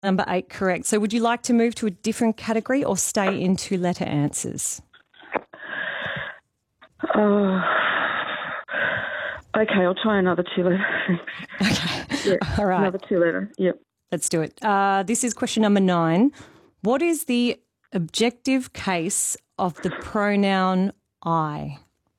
number 8 correct. So would you like to move to a different category or stay in two-letter answers? Okay, I'll try another two-letter. Okay. Yeah, all right. Another two-letter, yep. Let's do it. This is question number 9. What is the objective case of the pronoun I?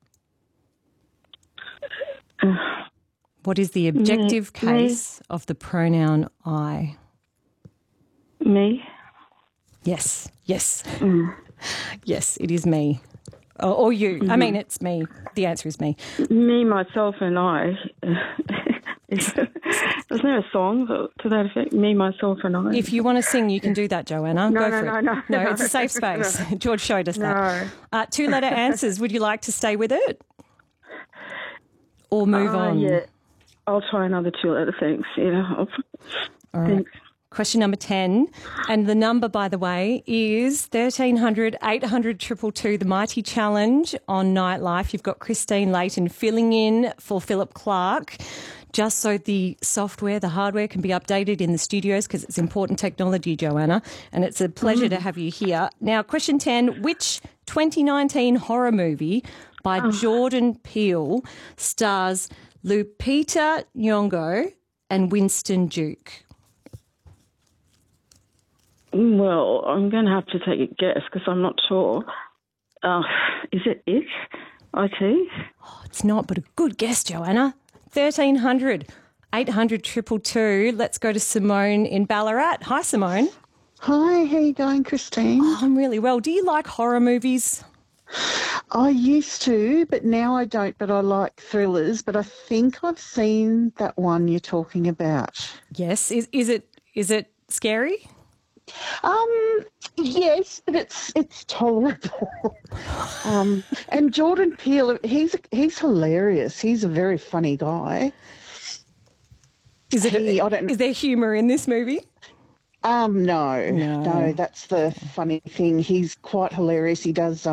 What is the objective case of the pronoun I? Me? Yes. Yes, it is me. Or you. I mean, it's me. The answer is me. Me, myself, and I. Isn't there a song to that effect? Me, myself, and I. If you want to sing, you can do that, Joanna. Go for it. No, it's a safe space. No. George showed us that. Two-letter answers. Would you like to stay with it? Or move on? Yeah. I'll try another two-letter, thanks. Yeah. All right. Thanks. Question number 10, and the number, by the way, is 1300 800 222, the Mighty Challenge on Nightlife. You've got Christine Layton filling in for Philip Clark, just so the software, the hardware can be updated in the studios because it's important technology, Joanna, and it's a pleasure to have you here. Now, question 10, which 2019 horror movie by Jordan Peele stars Lupita Nyong'o and Winston Duke? Well, I'm going to have to take a guess because I'm not sure. Is it IT? Oh, it's not, but a good guess, Joanna. 1300 800 222. Let's go to Simone in Ballarat. Hi, Simone. Hi, how you going, Christine? Oh, I'm really well. Do you like horror movies? I used to, but now I don't, but I like thrillers. But I think I've seen that one you're talking about. Yes. Is it scary? Yes, but it's tolerable. And Jordan Peele, he's hilarious. He's a very funny guy. Is there humour in this movie? No, that's the funny thing. He's quite hilarious. He does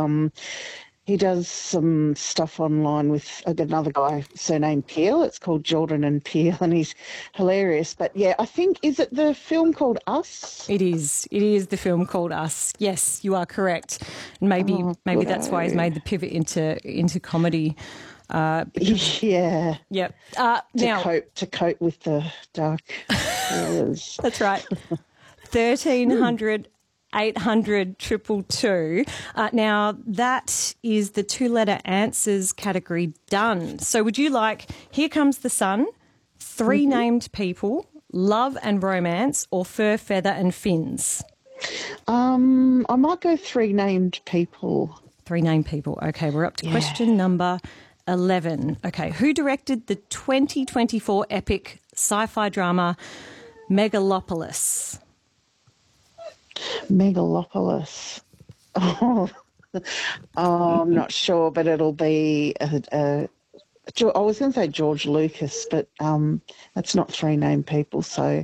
some stuff online with another guy, surnamed Peel. It's called Jordan and Peel, and he's hilarious. But yeah, I think, is it the film called Us? It is. It is the film called Us. Yes, you are correct. And maybe that's why he's made the pivot into comedy. Yeah. Yep. To cope with the dark areas. That's right. 1300 800 222. Now, that is the two-letter answers category done. So would you like Here Comes the Sun, Three Named People, Love and Romance, or Fur, Feather and Fins? I might go Three Named People. Three Named People. Okay, we're up to question number 11. Okay, who directed the 2024 epic sci-fi drama Megalopolis? Megalopolis. Oh, I'm not sure, but it'll be. I was going to say George Lucas, but that's not Three Named People. So,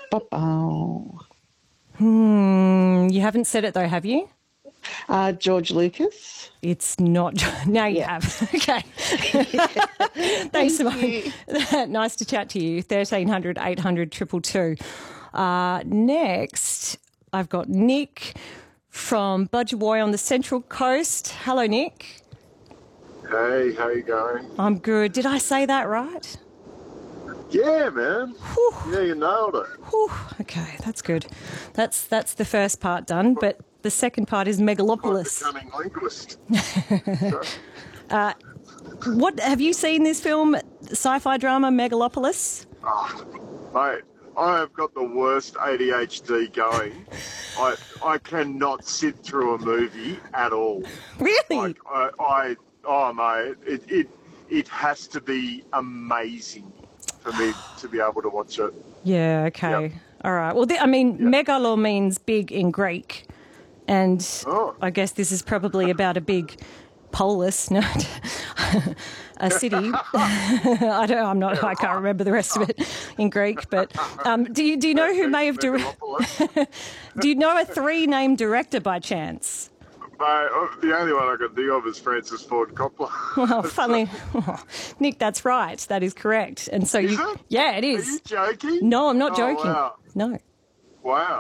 You haven't said it though, have you? George Lucas. It's not. Now you have. Okay. Thanks, Simone. Nice to chat to you. 1300 800 222. Next, I've got Nick from Budgerooi on the Central Coast. Hello, Nick. Hey, how you going? I'm good. Did I say that right? Yeah, man. Whew. Yeah, you nailed it. Whew. Okay, that's good. That's the first part done, but the second part is Megalopolis. I'm becoming linguist. What have you seen this film, sci-fi drama Megalopolis? Oh, mate, I have got the worst ADHD going. I cannot sit through a movie at all. Really? Mate, it has to be amazing for me to be able to watch it. Yeah, okay. Yep. All right. Well, megalo means big in Greek. And I guess this is probably about a big polis, a city. I can't remember the rest of it in Greek. But do you know who may have directed? Do you know a three-name director by chance? The only one I can think of is Francis Ford Coppola. Well, funnily, Nick, that's right. That is correct. And so is it? Yeah, it is. Are you joking? No, I'm not joking. Wow. No. Wow.